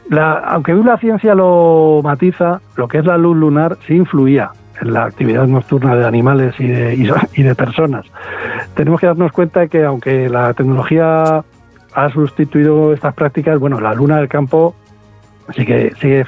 aunque hoy la ciencia lo matiza, lo que es la luz lunar sí influía en la actividad nocturna de animales y de personas. Tenemos que darnos cuenta de que aunque la tecnología ha sustituido estas prácticas, bueno, la luna del campo sigue